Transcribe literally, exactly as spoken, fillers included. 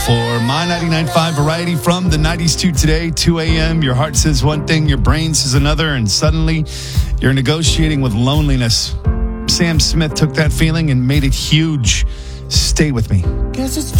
For my ninety-nine point five variety from the nineties to today, two a.m., your heart says one thing, your brain says another, and suddenly you're negotiating with loneliness. Sam Smith took that feeling and made it huge. Stay with me. Guess it's